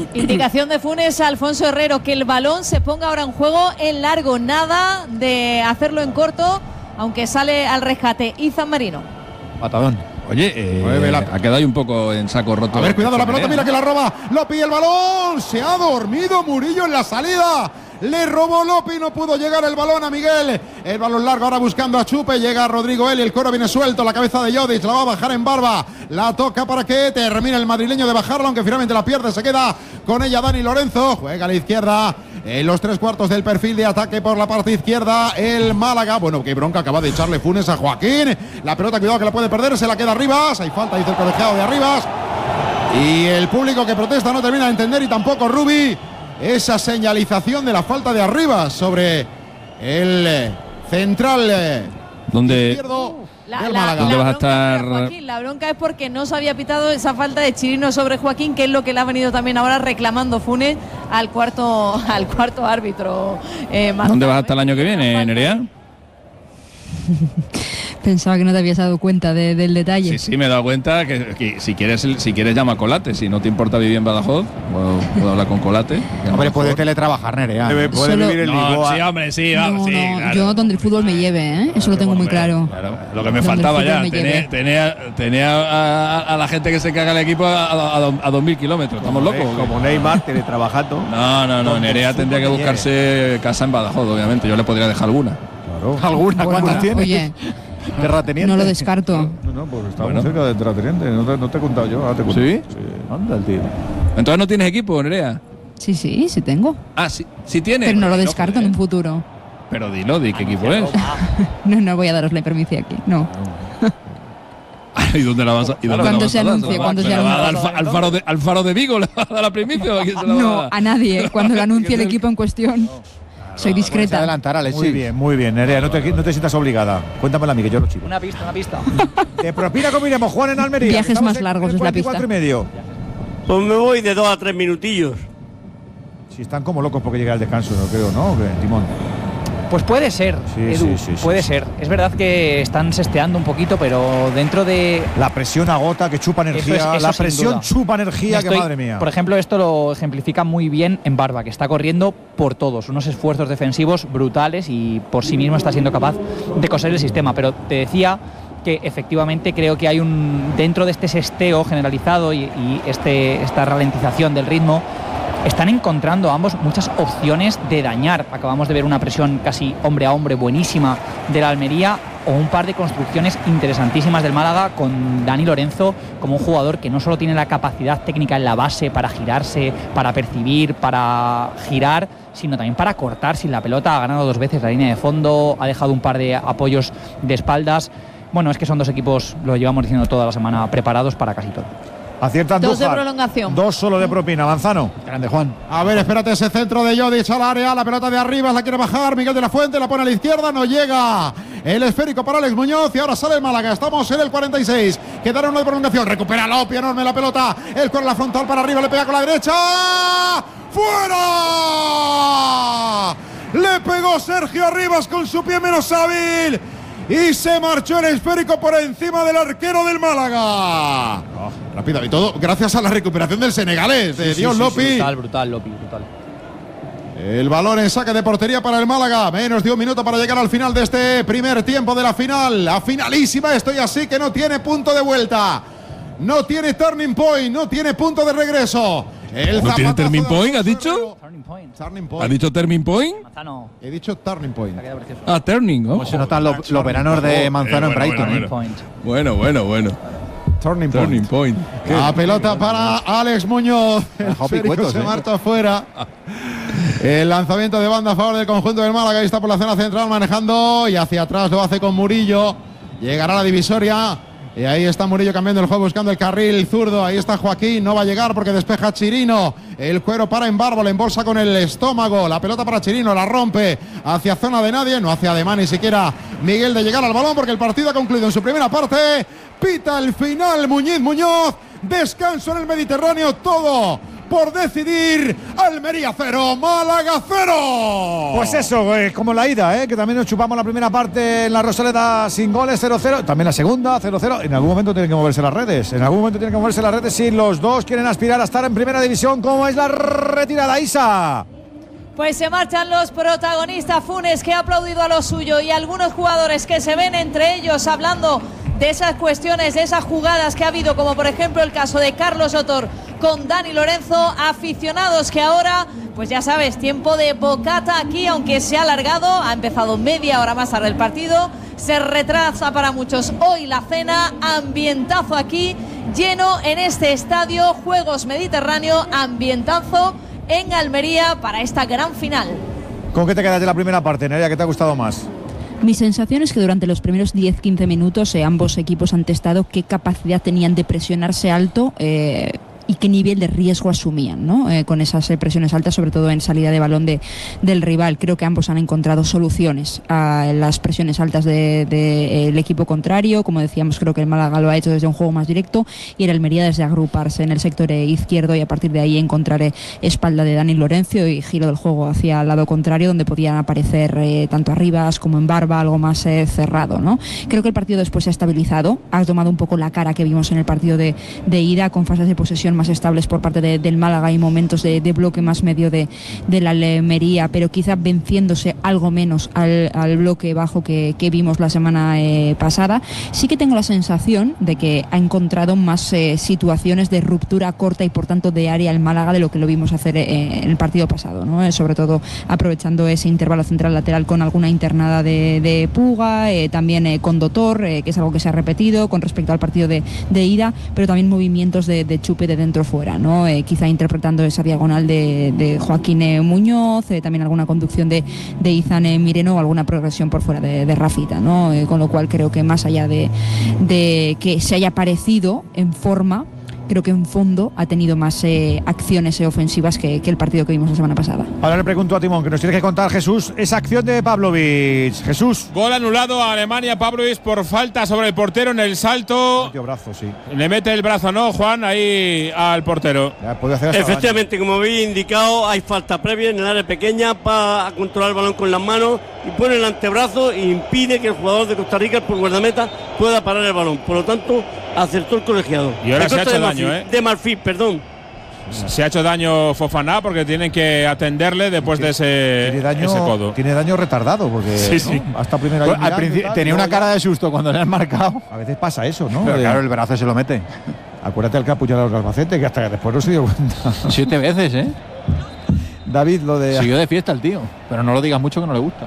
Indicación de Funes a Alfonso Herrero, que el balón se ponga ahora en juego en largo, nada de hacerlo en corto, aunque sale al rescate Izan Marino. Patadón. Oye, ha quedado ahí un poco en saco roto. A ver, cuidado la pelota, mira que la roba. Lopi el balón. Se ha dormido Murillo en la salida. Le robó Lopi, no pudo llegar el balón a Miguel. El balón largo ahora buscando a Chupe. Llega Rodrigo Eli, el coro viene suelto. La cabeza de Jodic, la va a bajar en Barba. La toca para que termine el madrileño de bajarla, aunque finalmente la pierde. Se queda con ella Dani Lorenzo. Juega a la izquierda. En los 3/4 del perfil de ataque por la parte izquierda, el Málaga. Bueno, qué bronca acaba de echarle Funes a Joaquín. La pelota, cuidado que la puede perder, se la queda Arribas. Hay falta, dice el colegiado de Arribas. Y el público que protesta no termina de entender, y tampoco Rubi, esa señalización de la falta de Arribas sobre el central izquierdo. ¿Dónde vas a estar? Joaquín, la bronca es porque no se había pitado esa falta de Chirino sobre Joaquín, que es lo que le ha venido también ahora reclamando Funes al cuarto árbitro. ¿Dónde vas a estar el año que viene, Nerea? Pensaba que no te habías dado cuenta del detalle. Sí, me he dado cuenta que si quieres llama a Colate. Si no te importa vivir en Badajoz, puedo hablar con Colate. Hombre, puede teletrabajar, Nerea. Puede vivir en Lisboa. Sí, hombre, sí, vamos, sí, claro. Yo donde el fútbol me lleve, ¿eh? Eso lo tengo muy claro. Lo que me faltaba ya. Tenía a la gente que se caga el equipo a 2.000 kilómetros. ¿Estamos locos? Como Neymar, teletrabajando. No. Nerea tendría que buscarse casa en Badajoz, obviamente. Yo le podría dejar alguna. Claro. ¿Alguna? ¿Cuántas tiene? Oye, terrateniente. no lo descarto. No, pues estamos cerca de terrateniente. No te he contado yo. Ahora te cuento. ¿Sí? Anda el tío. Entonces no tienes equipo, Nerea. Sí tengo. Ah, sí tienes. Pero no lo descarto en un futuro. Pero di qué equipo es. No voy a daros la permiso aquí. No. ¿Y dónde la vas a dar? Cuando se anuncie. ¿Al Faro de Vigo le va a dar la primicia? No, a nadie. Cuando lo anuncie el equipo en cuestión. Soy discreta. Adelantar, Alexis. Muy bien, Nerea, no te sientas obligada. Cuéntamela a mí, que yo lo chivo. Una pista. ¿Te propina cómo iremos, Juan, en Almería? Viajes más largos es la pista. 4:30. Pues me voy de 2 a 3 minutillos. Si están como locos porque llega el descanso, no creo, ¿no? Timón. Pues puede ser, Edu, puede ser. Es verdad que están sesteando un poquito, pero dentro de... La presión agota, que chupa energía. Eso la presión chupa energía, que madre mía. Por ejemplo, esto lo ejemplifica muy bien en Barba, que está corriendo por todos. Unos esfuerzos defensivos brutales y por sí mismo está siendo capaz de coser el sistema. Pero te decía que efectivamente creo que hay dentro de este sesteo generalizado y esta ralentización del ritmo, están encontrando ambos muchas opciones de dañar. Acabamos de ver una presión casi hombre a hombre buenísima de la Almería, o un par de construcciones interesantísimas del Málaga, con Dani Lorenzo como un jugador que no solo tiene la capacidad técnica en la base para girarse, para percibir, para girar, sino también para cortar sin la pelota. Ha ganado 2 veces la línea de fondo, ha dejado un par de apoyos de espaldas. Bueno, es que son 2 equipos, lo llevamos diciendo toda la semana, preparados para casi todo. Acierta Andújar. 2 de prolongación. 2 solo de propina. Manzano. Grande, Juan. A ver, espérate, ese centro de Jodic al área. La pelota de arriba la quiere bajar Miguel de la Fuente. La pone a la izquierda. No llega. El esférico para Alex Muñoz. Y ahora sale el Málaga. Estamos en el 46. Quedará 1 de prolongación. Recupera Lopi. Enorme la pelota. El con la frontal para arriba. Le pega con la derecha. ¡Fuera! Le pegó Sergio Arribas con su pie menos hábil. Y se marchó el esférico por encima del arquero del Málaga. Rápido y todo, gracias a la recuperación del senegalés, de Dios Lopi. Brutal, Lopi. El balón en saque de portería para el Málaga. Menos de 1 minuto para llegar al final de este primer tiempo de la final. La finalísima, estoy así que no tiene punto de vuelta. No tiene turning point, no tiene punto de regreso. ¿No tiene turning point, has dicho? Turning point. ¿Has dicho turning point? Manzano. He dicho turning point. Turning, ¿no? Como se notan los veranos de Manzano en Brighton. Bueno. Turning point. La pelota para Alex Muñoz. El esférico se marcha afuera. El lanzamiento de banda a favor del conjunto del Málaga. Ahí está por la zona central manejando y hacia atrás lo hace con Murillo. Llegará a la divisoria. Y ahí está Murillo cambiando el juego, buscando el carril zurdo. Ahí está Joaquín, no va a llegar porque despeja Chirino. El cuero para en Barbo, le embolsa con el estómago. La pelota para Chirino, la rompe hacia zona de nadie. No hace ademán ni siquiera Miguel de llegar al balón porque el partido ha concluido en su primera parte. Pita el final Muñoz. Descanso en el Mediterráneo, todo por decidir. Almería 0, Málaga 0. Pues eso, como la ida, que también nos chupamos la primera parte en la Rosaleda sin goles, 0-0. También la segunda, 0-0. En algún momento tienen que moverse las redes. Si los dos quieren aspirar a estar en primera división. ¿Cómo es la retirada, Isa? Pues se marchan los protagonistas. Funes, que ha aplaudido a lo suyo, y algunos jugadores que se ven entre ellos hablando de esas cuestiones, de esas jugadas que ha habido, como por ejemplo el caso de Carlos Sotor con Dani Lorenzo. Aficionados que ahora, pues ya sabes, tiempo de bocata aquí, aunque se ha alargado, ha empezado media hora más tarde el partido, se retrasa para muchos hoy la cena. Ambientazo aquí, lleno en este estadio Juegos Mediterráneo, ambientazo en Almería para esta gran final. ¿Con qué te quedas de la primera parte, Nerea? ¿Qué te ha gustado más? Mi sensación es que durante los primeros 10-15 minutos ambos equipos han testado qué capacidad tenían de presionarse alto y qué nivel de riesgo asumían, ¿no? Con esas presiones altas, sobre todo en salida de balón del rival. Creo que ambos han encontrado soluciones a las presiones altas del equipo contrario. Como decíamos, creo que el Málaga lo ha hecho desde un juego más directo y el Almería desde agruparse en el sector izquierdo y a partir de ahí encontrar espalda de Dani Lorenzo y giro del juego hacia el lado contrario, donde podían aparecer tanto Arribas como en Barba, algo más cerrado, ¿no? Creo que el partido después se ha estabilizado, ha tomado un poco la cara que vimos en el partido de ida, con fases de posesión más estables por parte del Málaga y momentos de bloque más medio de la Almería, pero quizá venciéndose algo menos al bloque bajo que vimos la semana pasada. Sí que tengo la sensación de que ha encontrado más situaciones de ruptura corta y por tanto de área el Málaga de lo que lo vimos hacer en el partido pasado, ¿no? Sobre todo aprovechando ese intervalo central lateral con alguna internada de Puga, también con Dotor, que es algo que se ha repetido con respecto al partido de ida, pero también movimientos de chupe de dentro fuera, ¿no? Quizá interpretando esa diagonal de Joaquín Muñoz, también alguna conducción de Izan Mireno o alguna progresión por fuera de Rafita, ¿no? Con lo cual creo que más allá de que se haya parecido en forma, creo que en fondo ha tenido más acciones ofensivas que el partido que vimos la semana pasada. Ahora le pregunto a Timón, que nos tiene que contar, Jesús, esa acción de Pavlovic. Jesús. Gol anulado a Alemania, Pavlovic, por falta sobre el portero en el salto. Metió brazo, sí. Le mete el brazo, ¿no, Juan? Ahí al portero. Efectivamente, como habéis indicado, hay falta previa en el área pequeña para controlar el balón con las manos y pone el antebrazo e impide que el jugador de Costa Rica, por guardameta, pueda parar el balón. Por lo tanto, acertó el colegiado. Y ahora se ha hecho daño, de Marfil, perdón. Se ha hecho daño Fofana porque tienen que atenderle después de ese codo. Tiene daño retardado porque sí. ¿no? Hasta primero al principio tenía una cara de susto cuando le han marcado. A veces pasa eso, ¿no? Pero claro, el brazo se lo mete. Acuérdate al capuchano de los Albacete, que hasta después no se dio cuenta. 7 veces, ¿eh? David, lo de... Siguió de fiesta el tío, pero no lo digas mucho que no le gusta.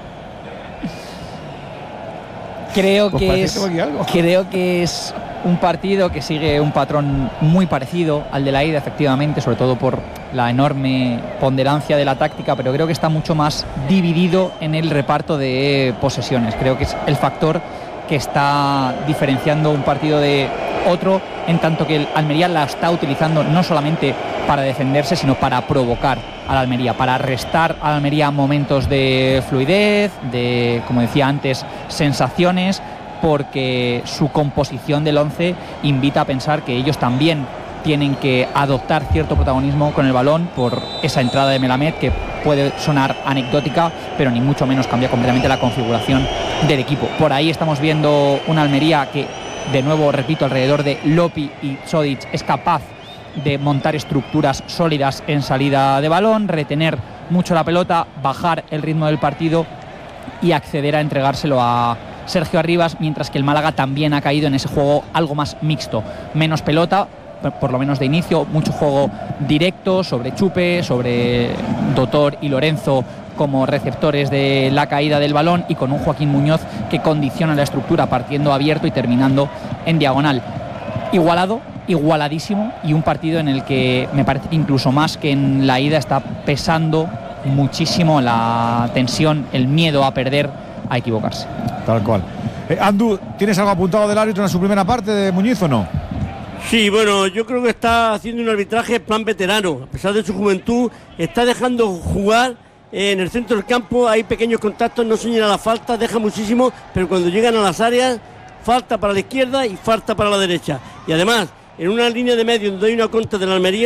Creo pues que es un partido que sigue un patrón muy parecido al de la ida, efectivamente, sobre todo por la enorme ponderancia de la táctica, pero creo que está mucho más dividido en el reparto de posesiones. Creo que es el factor que está diferenciando un partido de otro, en tanto que el Almería la está utilizando no solamente para defenderse, sino para provocar a la Almería, para restar a la Almería momentos de fluidez, de, como decía antes, sensaciones, porque su composición del 11 invita a pensar que ellos también tienen que adoptar cierto protagonismo con el balón por esa entrada de Melamed, que puede sonar anecdótica, pero ni mucho menos cambia completamente la configuración del equipo. Por ahí estamos viendo una Almería que, de nuevo, repito, alrededor de Lopi y Zodic es capaz de montar estructuras sólidas en salida de balón, retener mucho la pelota, bajar el ritmo del partido y acceder a entregárselo a Sergio Arribas, mientras que el Málaga también ha caído en ese juego algo más mixto, menos pelota, por lo menos de inicio, mucho juego directo sobre Chupe, sobre Dotor y Lorenzo como receptores de la caída del balón, y con un Joaquín Muñoz que condiciona la estructura partiendo abierto y terminando en diagonal. Igualado, igualadísimo, y un partido en el que me parece que incluso más que en la ida está pesando muchísimo la tensión, el miedo a perder, a equivocarse. Tal cual. Andu, ¿tienes algo apuntado del árbitro en su primera parte de Muñiz o no? Sí, bueno, yo creo que está haciendo un arbitraje plan veterano. A pesar de su juventud, está dejando jugar en el centro del campo. Hay pequeños contactos, no señala la falta, deja muchísimo, pero cuando llegan a las áreas, falta para la izquierda y falta para la derecha. Y además, en una línea de medio donde hay una contra de la Almería,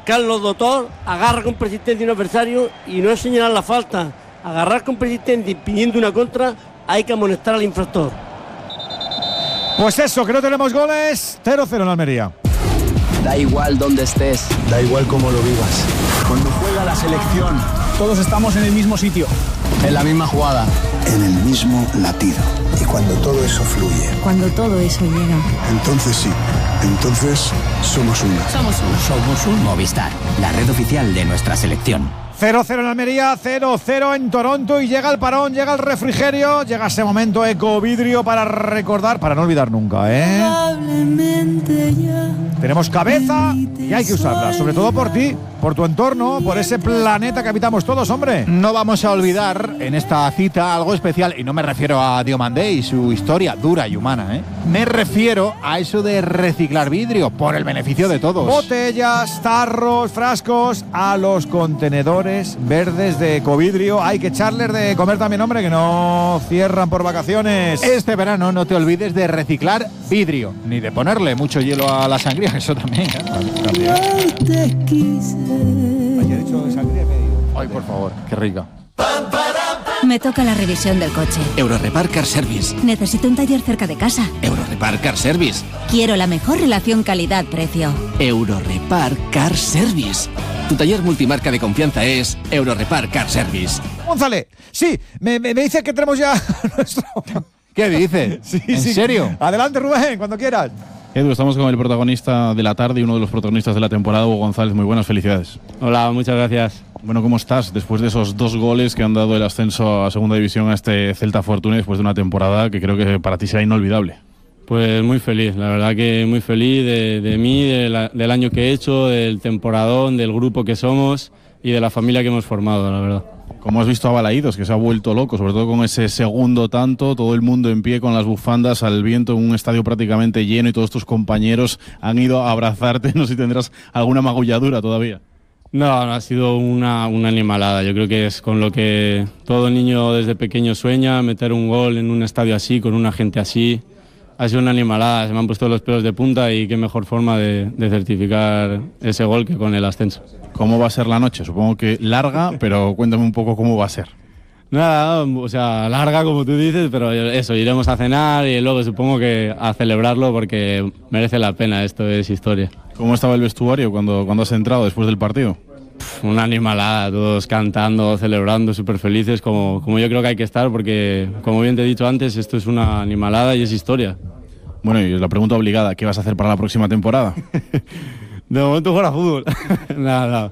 Carlos Doctor agarra con persistencia a un adversario y no es señalar la falta. Agarrar con persistencia impidiendo una contra, hay que amonestar al infractor. Pues eso, que no tenemos goles. 0-0 en Almería. Da igual dónde estés, da igual cómo lo vivas. Cuando juega la selección, todos estamos en el mismo sitio, en la misma jugada, en el mismo latido. Y cuando todo eso fluye, cuando todo eso llega, entonces sí, entonces somos una. Somos un Movistar, la red oficial de nuestra selección. 0-0 en Almería, 0-0 en Toronto y llega el parón, llega el refrigerio, llega ese momento Ecovidrio para recordar, para no olvidar nunca, ¿eh? Tenemos cabeza y hay que usarla, sobre todo por ti, por tu entorno, por ese planeta que habitamos todos, hombre. No vamos a olvidar en esta cita algo especial, y no me refiero a Diomandé y su historia dura y humana, ¿eh? Me refiero a eso de reciclar vidrio por el beneficio de todos. Botellas, tarros, frascos, a los contenedores verdes de Ecovidrio. Hay que echarles de comer también, hombre, que no cierran por vacaciones. Este verano no te olvides de reciclar vidrio, ni de ponerle mucho hielo a la sangría, eso también. Ay, por favor, qué rica. Me toca la revisión del coche. Eurorepar Car Service. Necesito un taller cerca de casa. Eurorepar Car Service. Quiero la mejor relación calidad-precio. Eurorepar Car Service. Tu taller multimarca de confianza es Eurorepar Car Service. González, sí, me dice que tenemos ya nuestro... ¿Qué dice? Sí, ¿En serio? Adelante, Rubén, cuando quieras. Edu, estamos con el protagonista de la tarde y uno de los protagonistas de la temporada, Hugo González. Muy buenas, felicidades. Hola, muchas gracias. Bueno, ¿cómo estás después de esos 2 goles que han dado el ascenso a Segunda División a este Celta Fortuna después de una temporada que creo que para ti será inolvidable? Pues muy feliz, la verdad que muy feliz de mí, del año que he hecho, del temporadón, del grupo que somos y de la familia que hemos formado, la verdad. ¿Cómo has visto a Balaídos, que se ha vuelto loco, sobre todo con ese segundo tanto, todo el mundo en pie con las bufandas al viento en un estadio prácticamente lleno y todos tus compañeros han ido a abrazarte? No sé si tendrás alguna magulladura todavía. No, ha sido una animalada. Yo creo que es con lo que todo niño desde pequeño sueña, meter un gol en un estadio así, con una gente así. Ha sido una animalada, se me han puesto los pelos de punta y qué mejor forma de certificar ese gol que con el ascenso. ¿Cómo va a ser la noche? Supongo que larga, pero cuéntame un poco cómo va a ser. Nada, o sea, larga como tú dices, pero eso, iremos a cenar y luego supongo que a celebrarlo porque merece la pena, esto es historia. ¿Cómo estaba el vestuario cuando has entrado después del partido? Una animalada, todos cantando, celebrando, súper felices, como yo creo que hay que estar, porque como bien te he dicho antes, esto es una animalada y es historia. Bueno, y la pregunta obligada, ¿qué vas a hacer para la próxima temporada? De momento jugar a fútbol. Nada.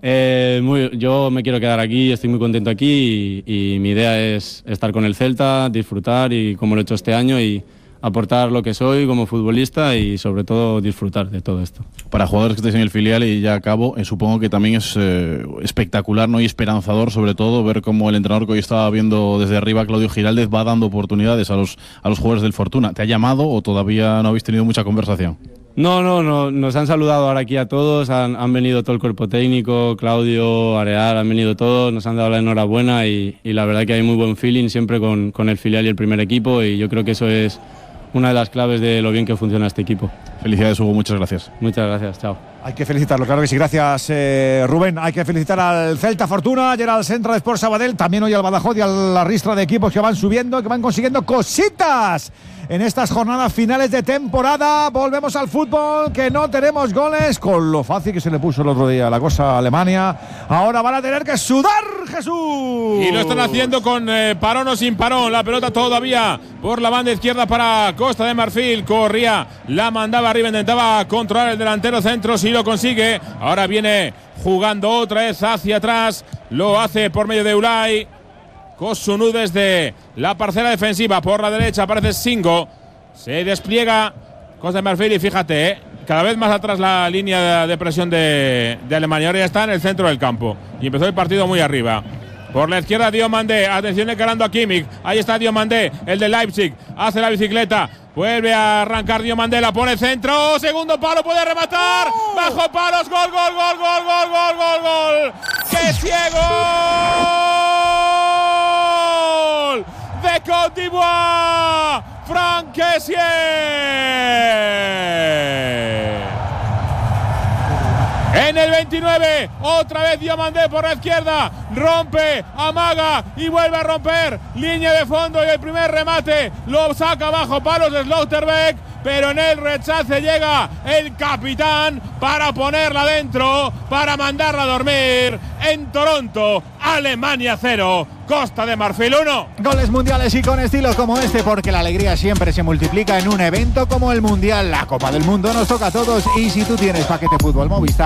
Yo me quiero quedar aquí, estoy muy contento aquí y mi idea es estar con el Celta, disfrutar y como lo he hecho este año y aportar lo que soy como futbolista y sobre todo disfrutar de todo esto. Para jugadores que estéis en el filial y ya acabo, supongo que también es espectacular, ¿no? Y esperanzador sobre todo ver cómo el entrenador que hoy estaba viendo desde arriba, Claudio Giraldez, va dando oportunidades a los jugadores del Fortuna. ¿Te ha llamado o todavía no habéis tenido mucha conversación? No, nos han saludado ahora aquí a todos, han venido todo el cuerpo técnico, Claudio, Areal, han venido todos, nos han dado la enhorabuena y la verdad que hay muy buen feeling siempre con el filial y el primer equipo y yo creo que eso es una de las claves de lo bien que funciona este equipo. Felicidades, Hugo, muchas gracias. Muchas gracias, chao. Hay que felicitarlo, claro que sí, gracias Rubén. Hay que felicitar al Celta Fortuna, ayer al Centro de Sport Sabadell, también hoy al Badajoz y a la ristra de equipos que van subiendo, que van consiguiendo cositas en estas jornadas finales de temporada. Volvemos al fútbol, que no tenemos goles, con lo fácil que se le puso el otro día la cosa a Alemania. Ahora van a tener que sudar, Jesús. Y lo están haciendo con parón o sin parón. La pelota todavía por la banda izquierda para Costa de Marfil. Corría, la mandaba arriba, intentaba controlar el delantero centro, si lo consigue. Ahora viene jugando otra vez hacia atrás. Lo hace por medio de Ulay. Kosunu desde la parcela defensiva. Por la derecha aparece Singo. Se despliega Costa de Marfil y fíjate, cada vez más atrás la línea de presión de Alemania. Ahora ya está en el centro del campo. Y empezó el partido muy arriba. Por la izquierda Diomandé, atención encarando a Kimmich. Ahí está Diomandé, el de Leipzig. Hace la bicicleta, vuelve a arrancar Diomandé, la pone centro. Segundo palo, puede rematar. Bajo palos, gol. ¡Qué ciego! De Côte d'Ivoire, Franck Kessié. En el 29, otra vez Diomandé por la izquierda, rompe, amaga y vuelve a romper. Línea de fondo y el primer remate lo saca bajo palos de Slaughterbeck, pero en el rechace llega el capitán para ponerla dentro, para mandarla a dormir. En Toronto, Alemania 0, Costa de Marfil 1. Goles mundiales y con estilo como este, porque la alegría siempre se multiplica en un evento como el Mundial. La Copa del Mundo nos toca a todos y si tú tienes paquete fútbol Movistar,